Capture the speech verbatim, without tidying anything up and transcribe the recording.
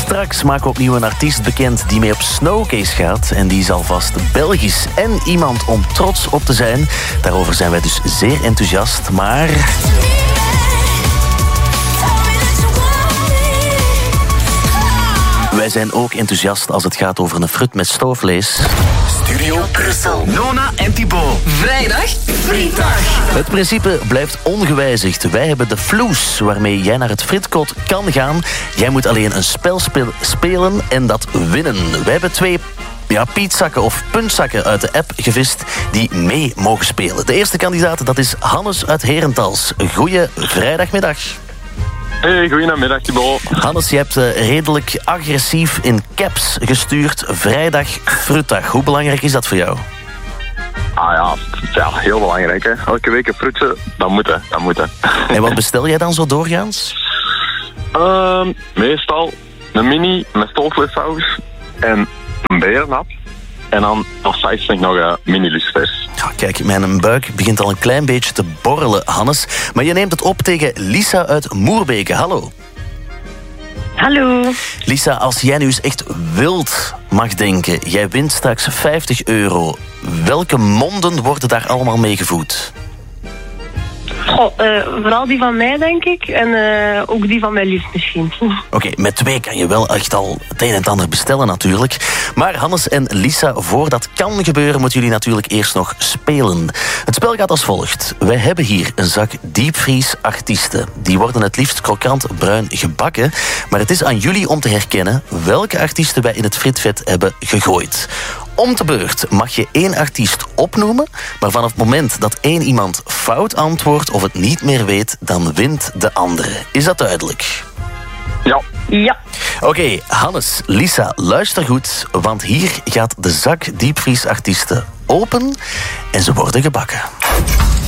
Straks maken we opnieuw een artiest bekend die mee op Snowcase gaat. En die is alvast Belgisch en iemand om trots op te zijn. Daarover zijn wij dus zeer enthousiast, maar... Wij zijn ook enthousiast als het gaat over een frut met stoofvlees. Studio Brussel. Nona en Thibaut. Vrijdag, frietdag. Het principe blijft ongewijzigd. Wij hebben de floes waarmee jij naar het fritkot kan gaan. Jij moet alleen een spel speel- spelen en dat winnen. Wij hebben twee ja, pietzakken of puntzakken uit de app gevist die mee mogen spelen. De eerste kandidaat, dat is Hannes uit Herentals. Goeie vrijdagmiddag. Hey, goedemiddag Thibaut. Hannes, je hebt uh, redelijk agressief in caps gestuurd. Vrijdag, fruitdag. Hoe belangrijk is dat voor jou? Ah ja, ja heel belangrijk hè. Elke week een fruitje, dat moet hè, dat moet hè. En wat bestel jij dan zo doorgaans? Um, meestal een mini met stoofvleessaus en een berenhap. En dan als sides vind ik nog een mini lucifers. Ja, kijk, mijn buik begint al een klein beetje te borrelen, Hannes. Maar je neemt het op tegen Lisa uit Moerbeke. Hallo. Hallo. Lisa, als jij nu eens echt wild mag denken, jij wint straks vijftig euro. Welke monden worden daar allemaal mee gevoed? Goh, uh, vooral die van mij, denk ik. En uh, ook die van mijn lief misschien. Oké, okay, met twee kan je wel echt al het een en het ander bestellen natuurlijk. Maar Hannes en Lisa, voor dat kan gebeuren, moeten jullie natuurlijk eerst nog spelen. Het spel gaat als volgt. Wij hebben hier een zak diepvriesartiesten. Die worden het liefst krokant bruin gebakken. Maar het is aan jullie om te herkennen welke artiesten wij in het fritvet hebben gegooid. Om de beurt mag je één artiest opnoemen, maar vanaf het moment dat één iemand fout antwoordt of het niet meer weet, dan wint de andere. Is dat duidelijk? Ja. Ja. Oké, okay, Hannes, Lisa, luister goed, want hier gaat de zak diepvriesartiesten open en ze worden gebakken.